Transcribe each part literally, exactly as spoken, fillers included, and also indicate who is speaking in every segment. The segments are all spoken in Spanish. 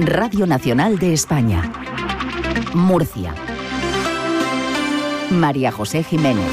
Speaker 1: Radio Nacional de España. Murcia. María José Jiménez.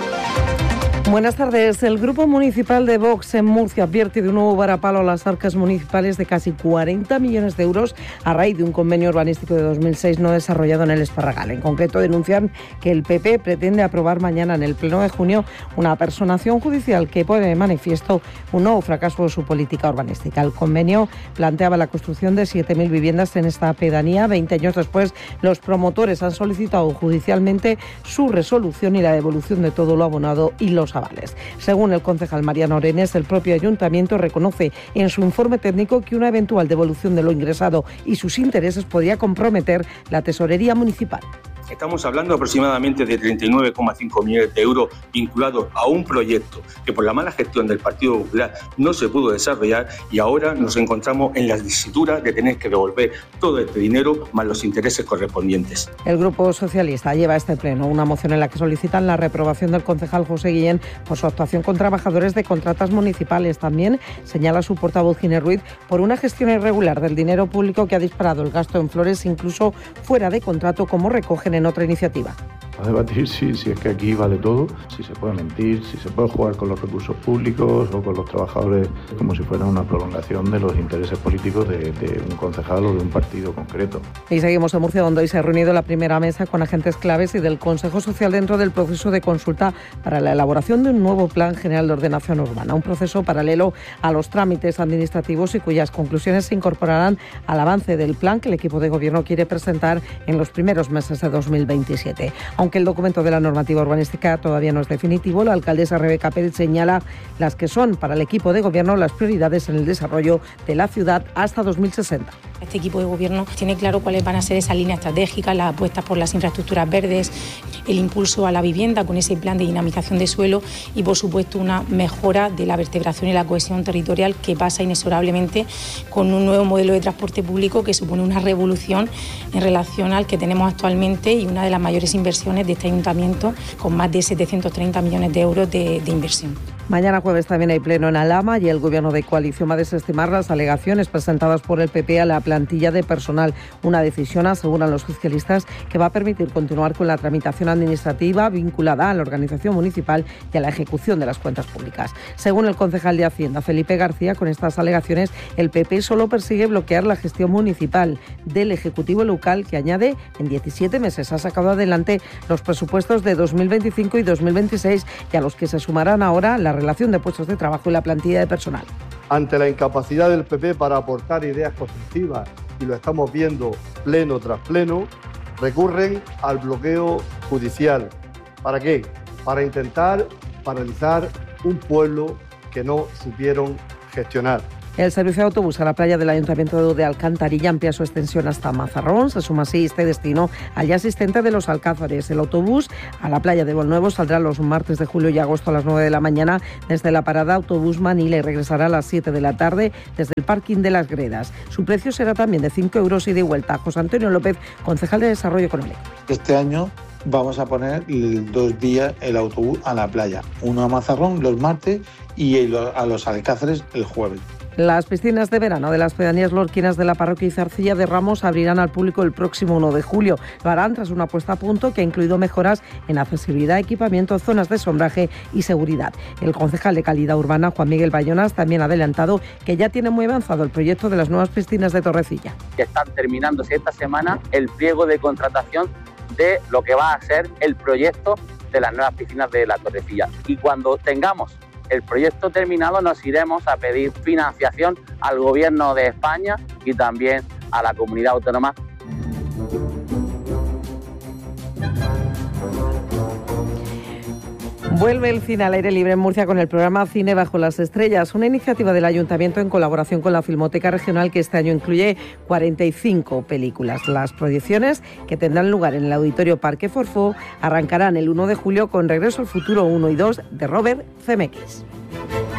Speaker 2: Buenas tardes. El Grupo Municipal de Vox en Murcia advierte de un nuevo varapalo a las arcas municipales de casi cuarenta millones de euros a raíz de un convenio urbanístico de dos mil seis no desarrollado en el Esparragal. En concreto, denuncian que el P P pretende aprobar mañana en el Pleno de junio una personación judicial que pone de manifiesto un nuevo fracaso de su política urbanística. El convenio planteaba la construcción de siete mil viviendas en esta pedanía. Veinte años después, los promotores han solicitado judicialmente su resolución y la devolución de todo lo abonado y los avales. Según el concejal Mariano Orenes, el propio ayuntamiento reconoce en su informe técnico que una eventual devolución de lo ingresado y sus intereses podría comprometer la tesorería municipal.
Speaker 3: Estamos hablando aproximadamente de treinta y nueve coma cinco millones de euros vinculados a un proyecto que por la mala gestión del Partido Popular no se pudo desarrollar y ahora nos encontramos en la tesitura de tener que devolver todo este dinero más los intereses correspondientes.
Speaker 2: El Grupo Socialista lleva a este pleno una moción en la que solicitan la reprobación del concejal José Guillén por su actuación con trabajadores de contratas municipales. También señala su portavoz Ginés Ruiz por una gestión irregular del dinero público que ha disparado el gasto en flores incluso fuera de contrato, como recogen en otra iniciativa.
Speaker 4: A debatir si, si es que aquí vale todo, si se puede mentir, si se puede jugar con los recursos públicos o con los trabajadores como si fuera una prolongación de los intereses políticos de, de un concejal o de un partido concreto.
Speaker 2: Y seguimos en Murcia, donde hoy se ha reunido la primera mesa con agentes claves y del Consejo Social dentro del proceso de consulta para la elaboración de un nuevo Plan General de Ordenación Urbana, un proceso paralelo a los trámites administrativos y cuyas conclusiones se incorporarán al avance del plan que el equipo de gobierno quiere presentar en los primeros meses de dos mil veintisiete. Aunque el documento de la normativa urbanística todavía no es definitivo, la alcaldesa Rebeca Pérez señala las que son para el equipo de gobierno las prioridades en el desarrollo de la ciudad hasta dos mil sesenta.
Speaker 5: Este equipo de gobierno tiene claro cuáles van a ser esas líneas estratégicas, las apuestas por las infraestructuras verdes, el impulso a la vivienda con ese plan de dinamización de suelo y, por supuesto, una mejora de la vertebración y la cohesión territorial que pasa inexorablemente con un nuevo modelo de transporte público que supone una revolución en relación al que tenemos actualmente y una de las mayores inversiones de este ayuntamiento, con más de setecientos treinta millones de euros de, de inversión.
Speaker 2: Mañana jueves también hay pleno en Alhama y el Gobierno de coalición va a desestimar las alegaciones presentadas por el P P a la plantilla de personal. Una decisión, aseguran los socialistas, que va a permitir continuar con la tramitación administrativa vinculada a la organización municipal y a la ejecución de las cuentas públicas. Según el concejal de Hacienda, Felipe García, con estas alegaciones el P P solo persigue bloquear la gestión municipal del Ejecutivo local, que añade en diecisiete meses ha sacado adelante los presupuestos de dos mil veinticinco y dos mil veintiséis y a los que se sumarán ahora la relación de puestos de trabajo y la plantilla de personal.
Speaker 6: Ante la incapacidad del P P para aportar ideas constructivas, y lo estamos viendo pleno tras pleno, recurren al bloqueo judicial. ¿Para qué? Para intentar paralizar un pueblo que no supieron gestionar.
Speaker 2: El servicio de autobús a la playa del Ayuntamiento de Alcantarilla amplía su extensión hasta Mazarrón. Se suma así este destino al ya existente de Los Alcázares. El autobús a la playa de Bolnuevo saldrá los martes de julio y agosto a las nueve de la mañana desde la parada Autobús Manila y regresará a las siete de la tarde desde el parking de Las Gredas. Su precio será también de cinco euros ida y vuelta. José Antonio López, concejal de Desarrollo Económico.
Speaker 7: Este año vamos a poner dos días el autobús a la playa. Uno a Mazarrón los martes y a Los Alcázares el jueves.
Speaker 2: Las piscinas de verano de las pedanías lorquinas de la parroquia Izarcilla de Ramos abrirán al público el próximo uno de julio. Lo harán tras una puesta a punto que ha incluido mejoras en accesibilidad, equipamiento, zonas de sombraje y seguridad. El concejal de Calidad Urbana, Juan Miguel Bayonas, también ha adelantado que ya tiene muy avanzado el proyecto de las nuevas piscinas de Torrecilla.
Speaker 8: Están terminándose esta semana el pliego de contratación de lo que va a ser el proyecto de las nuevas piscinas de la Torrecilla. Y cuando tengamos el proyecto terminado nos iremos a pedir financiación al Gobierno de España y también a la comunidad autónoma.
Speaker 2: Vuelve el cine al aire libre en Murcia con el programa Cine Bajo las Estrellas, una iniciativa del Ayuntamiento en colaboración con la Filmoteca Regional que este año incluye cuarenta y cinco películas. Las proyecciones, que tendrán lugar en el Auditorio Parque Forfó, arrancarán el uno de julio con Regreso al Futuro uno y dos de Robert Zemeckis.